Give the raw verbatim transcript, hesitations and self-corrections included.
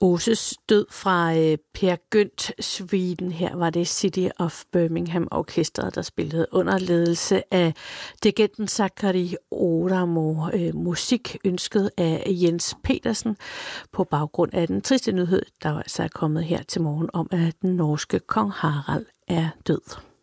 Boses død fra øh, Per Gynt Sweden. Her var det City of Birmingham Orkestret, der spillede under ledelse af dirigenten Sakari Oramo. Øh, musik ønsket af Jens Petersen på baggrund af den triste nyhed, der altså er kommet her til morgen om, at den norske kong Harald er død.